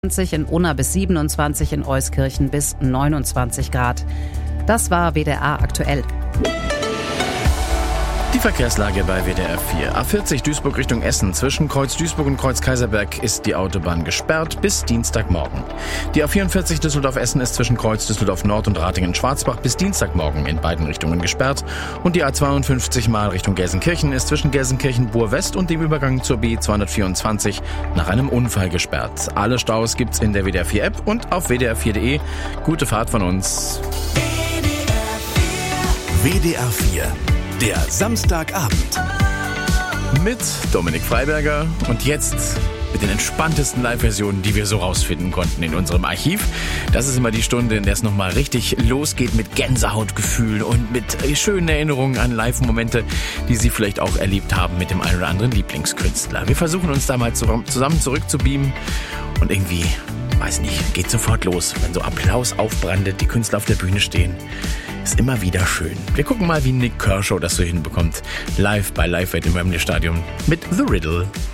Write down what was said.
in Unna bis 27, in Euskirchen bis 29 Grad. Das war WDR aktuell. Die Verkehrslage bei WDR 4. A40 Duisburg Richtung Essen. Zwischen Kreuz Duisburg und Kreuz Kaiserberg ist die Autobahn gesperrt bis Dienstagmorgen. Die A44 Düsseldorf-Essen ist zwischen Kreuz Düsseldorf Nord und Ratingen-Schwarzbach bis Dienstagmorgen in beiden Richtungen gesperrt. Und die A52 mal Richtung Gelsenkirchen ist zwischen Gelsenkirchen-Bur-West und dem Übergang zur B224 nach einem Unfall gesperrt. Alle Staus gibt's in der WDR 4 App und auf wdr4.de. Gute Fahrt von uns. WDR 4. Der Samstagabend. Mit Dominik Freiberger und jetzt mit den entspanntesten Live-Versionen, die wir so rausfinden konnten in unserem Archiv. Das ist immer die Stunde, in der es nochmal richtig losgeht mit Gänsehautgefühlen und mit schönen Erinnerungen an Live-Momente, die Sie vielleicht auch erlebt haben mit dem einen oder anderen Lieblingskünstler. Wir versuchen uns da mal zusammen zurückzubeamen und irgendwie, weiß nicht, geht sofort los, wenn so Applaus aufbrandet, die Künstler auf der Bühne stehen. Ist immer wieder schön. Wir gucken mal, wie Nik Kershaw das so hinbekommt. Live bei Live Aid im Wembley Stadion mit The Riddle.